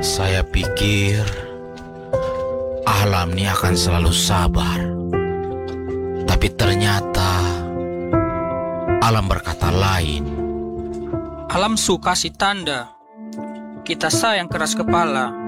Saya pikir alam ini akan selalu sabar. Tapi ternyata alam berkata lain. Alam suka si tanda. Kita sayang keras kepala.